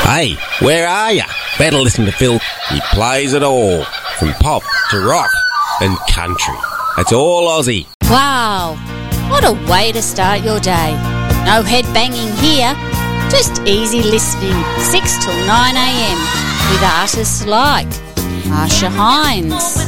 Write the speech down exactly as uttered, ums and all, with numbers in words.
Hey, where are you? Better listen to Phil. He plays it all, from pop to rock and country. It's all Aussie. Wow, what a way to start your day. No head banging here, just easy listening, six till nine a m with artists like Marsha Hines,